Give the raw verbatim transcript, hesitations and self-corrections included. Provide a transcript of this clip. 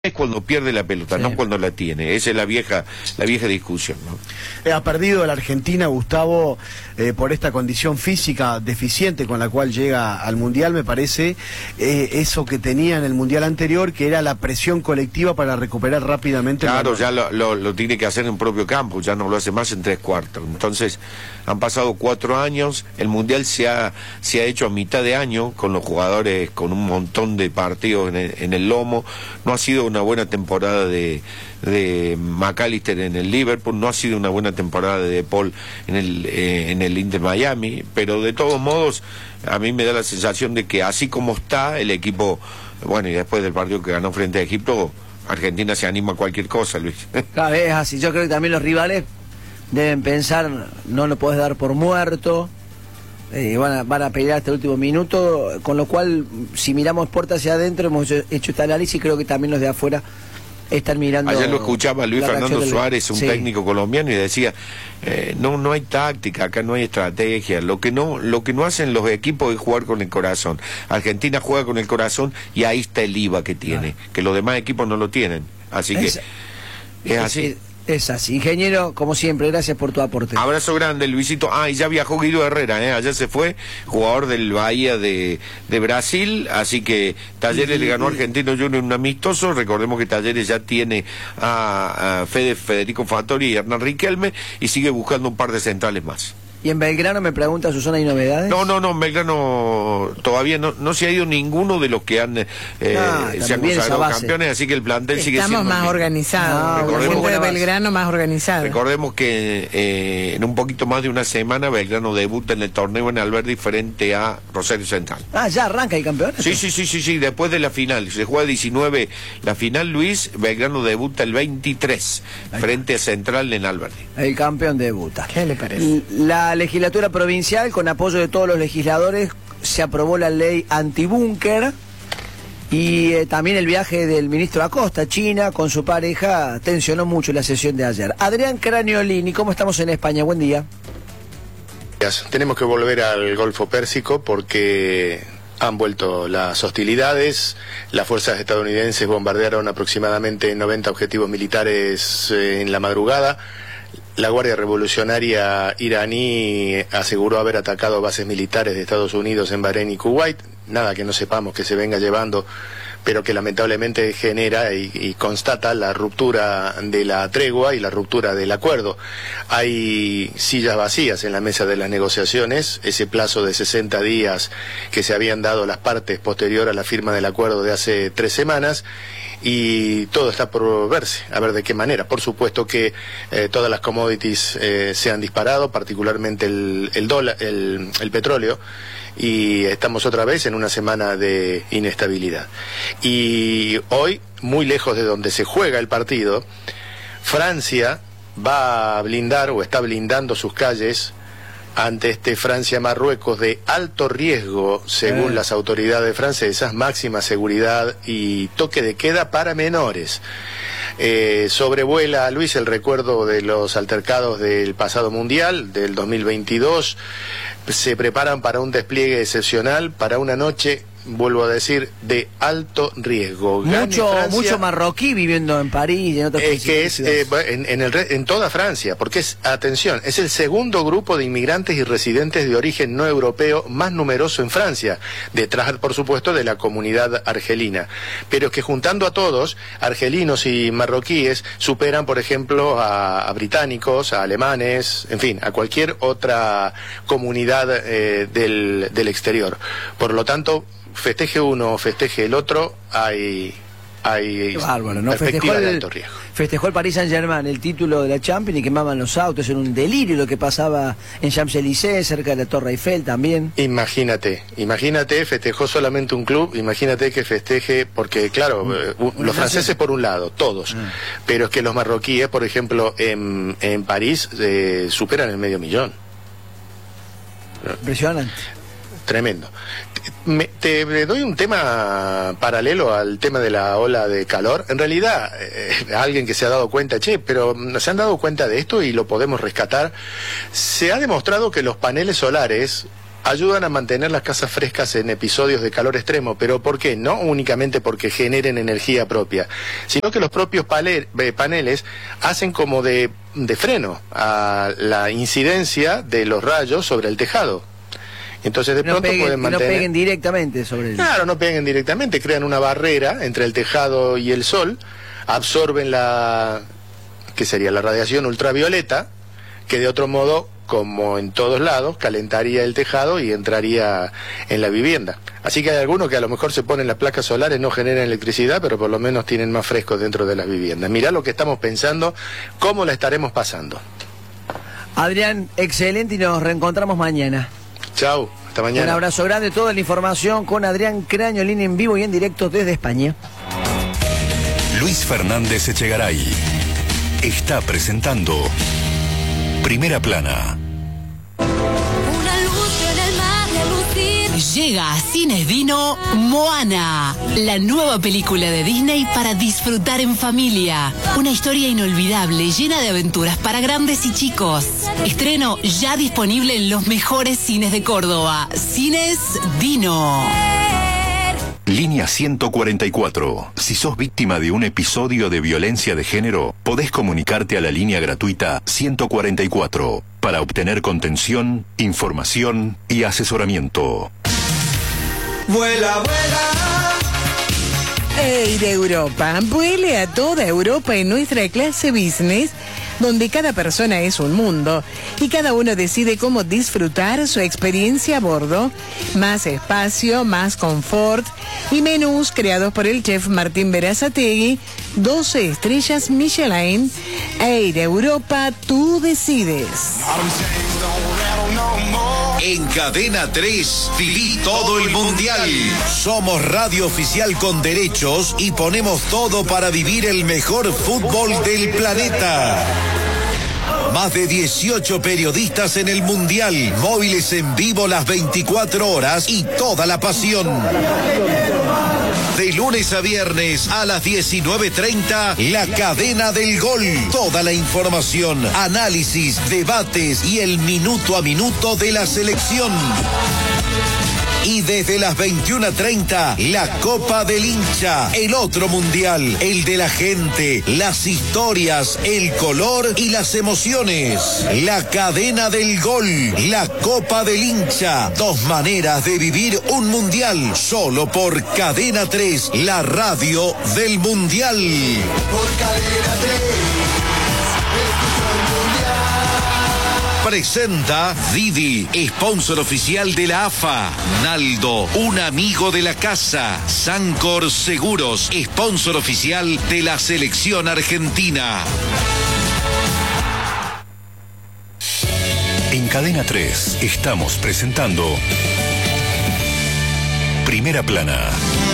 Es cuando pierde la pelota, sí. No cuando la tiene. Esa es la vieja la vieja discusión, ¿no? Ha perdido la Argentina, Gustavo, eh, por esta condición física deficiente con la cual llega al Mundial, me parece, eh, eso que tenía en el Mundial anterior, que era la presión colectiva para recuperar rápidamente. Claro, ya lo, lo, lo tiene que hacer en propio campo, ya no lo hace más en tres cuartos. Entonces, han pasado cuatro años, el Mundial se ha, se ha hecho a mitad de año, con los jugadores con un montón de partidos en el, en el lomo. No ha sido una buena temporada de, de McAllister en el Liverpool, no ha sido una buena temporada de De Paul en el, eh, en el Inter Miami, pero de todos modos a mí me da la sensación de que así como está el equipo, bueno, y después del partido que ganó frente a Egipto, Argentina se anima a cualquier cosa, Luis. Cada vez así, yo creo que también los rivales deben pensar, no lo podés dar por muerto, eh, van, a, van a pelear hasta el último minuto, con lo cual, si miramos puertas hacia adentro, hemos hecho, hecho esta análisis, creo que también los de afuera están mirando. Ayer lo escuchaba Luis Fernando Suárez, un sí. técnico colombiano, y decía, eh, no no hay táctica, acá no hay estrategia, lo que no lo que no hacen los equipos es jugar con el corazón. Argentina juega con el corazón y ahí está el I V A que tiene, ah. que los demás equipos no lo tienen, así es, que es así. Es, Es así. Ingeniero, como siempre, gracias por tu aporte. Abrazo grande, Luisito. Ah, y ya viajó Guido Herrera, ¿eh? Allá se fue, jugador del Bahía de, de Brasil, así que Talleres le ganó a Argentino Junior en un amistoso. Recordemos que Talleres ya tiene a, a Fede, Federico Fattori y Hernán Riquelme, y sigue buscando un par de centrales más. ¿Y en Belgrano, me pregunta Susana, hay novedades? No, no, no, en Belgrano todavía no, no se ha ido ninguno de los que han eh, ah, se han consagrado campeones, así que el plantel Estamos sigue siendo... Estamos más organizados, no, la gente de Belgrano más organizada. Recordemos que eh, en un poquito más de una semana Belgrano debuta en el torneo en Alberdi frente a Rosario Central. Ah, ¿ya arranca el campeonato? Sí, sí, sí, sí, sí, después de la final, se juega diecinueve la final, Luis, Belgrano debuta el veintitrés frente a Central en Alberdi. El campeón debuta. ¿Qué le parece? La legislatura provincial, con apoyo de todos los legisladores, se aprobó la ley antibúnker, y eh, también el viaje del ministro Acosta a China con su pareja tensionó mucho la sesión de ayer. Adrián Craniolini, ¿cómo estamos en España? Buen día. Tenemos que volver al Golfo Pérsico porque han vuelto las hostilidades. Las fuerzas estadounidenses bombardearon aproximadamente noventa objetivos militares eh, en la madrugada. La Guardia Revolucionaria iraní aseguró haber atacado bases militares de Estados Unidos en Bahrein y Kuwait. Nada que no sepamos que se venga llevando, pero que lamentablemente genera y, y constata la ruptura de la tregua y la ruptura del acuerdo. Hay sillas vacías en la mesa de las negociaciones. Ese plazo de sesenta días que se habían dado las partes posterior a la firma del acuerdo de hace tres semanas, y todo está por verse, a ver de qué manera. Por supuesto que eh, todas las commodities eh, se han disparado, particularmente el, el dólar, el, el petróleo, y estamos otra vez en una semana de inestabilidad. Y hoy, muy lejos de donde se juega el partido, Francia va a blindar o está blindando sus calles ante este Francia-Marruecos de alto riesgo, según eh. las autoridades francesas, máxima seguridad y toque de queda para menores. Eh, sobrevuela, Luis, el recuerdo de los altercados del pasado Mundial, del dos mil veintidós. Se preparan para un despliegue excepcional, para una noche, vuelvo a decir, de alto riesgo. Mucho Francia, mucho marroquí viviendo en París y en otras es que es eh, en, en, el, en toda Francia, porque es, atención, es el segundo grupo de inmigrantes y residentes de origen no europeo más numeroso en Francia, detrás, por supuesto, de la comunidad argelina. Pero es que juntando a todos, argelinos y marroquíes, superan, por ejemplo, a, a británicos, a alemanes, en fin, a cualquier otra comunidad eh, del, del exterior. Por lo tanto, festeje uno o festeje el otro, hay, hay bárbaro, ¿no? Perspectiva el, de alto riesgo. Festejó el Paris Saint-Germain el título de la Champions y quemaban los autos, era un delirio lo que pasaba en Champs-Élysées, cerca de la Torre Eiffel también. Imagínate, imagínate, festejó solamente un club, imagínate que festeje, porque claro, mm. eh, los franceses por un lado, todos, mm. pero es que los marroquíes, por ejemplo, en, en París eh, superan el medio millón. Impresionante. Tremendo. Me, te, te doy un tema paralelo al tema de la ola de calor. En realidad, eh, alguien que se ha dado cuenta, che, pero se han dado cuenta de esto y lo podemos rescatar. Se ha demostrado que los paneles solares ayudan a mantener las casas frescas en episodios de calor extremo. ¿Pero por qué? No únicamente porque generen energía propia, sino que los propios pale- paneles hacen como de, de freno a la incidencia de los rayos sobre el tejado. Entonces de no pronto peguen, pueden mantener... no peguen directamente sobre el... Claro, no peguen directamente, crean una barrera entre el tejado y el sol, absorben la... ¿qué sería? La radiación ultravioleta, que de otro modo, como en todos lados, calentaría el tejado y entraría en la vivienda. Así que hay algunos que a lo mejor se ponen las placas solares, no generan electricidad, pero por lo menos tienen más fresco dentro de las viviendas. Mirá lo que estamos pensando, cómo la estaremos pasando. Adrián, excelente, y nos reencontramos mañana. Chau, hasta mañana. Un abrazo grande, toda la información con Adrián Crañolín en vivo y en directo desde España. Luis Fernández Echegaray está presentando Primera Plana. Una luz en el mar de lucir. Llega a Cines Dino Moana, la nueva película de Disney para disfrutar en familia. Una historia inolvidable, llena de aventuras para grandes y chicos. Estreno ya disponible en los mejores cines de Córdoba. Cines Dino. Línea ciento cuarenta y cuatro. Si sos víctima de un episodio de violencia de género, podés comunicarte a la línea gratuita ciento cuarenta y cuatro para obtener contención, información y asesoramiento. Vuela, vuela. Air Europa, vuele a toda Europa en nuestra clase business, donde cada persona es un mundo y cada uno decide cómo disfrutar su experiencia a bordo. Más espacio, más confort y menús creados por el chef Martín Berazategui, doce estrellas Michelin. Air Europa, tú decides. En Cadena tres, viví todo el mundial. Somos radio oficial con derechos y ponemos todo para vivir el mejor fútbol del planeta. Más de dieciocho periodistas en el mundial, móviles en vivo las veinticuatro horas y toda la pasión. De lunes a viernes a las diecinueve treinta, La Cadena del Gol. Toda la información, análisis, debates y el minuto a minuto de la selección. Y desde las veintiuna treinta, la Copa del Hincha, el otro mundial, el de la gente, las historias, el color y las emociones. La Cadena del Gol, la Copa del Hincha, dos maneras de vivir un mundial, solo por Cadena tres, la radio del mundial. Por Cadena tres. Presenta Didi, sponsor oficial de la A F A. Naldo, un amigo de la casa. Sancor Seguros, sponsor oficial de la selección argentina. En Cadena tres estamos presentando Primera Plana.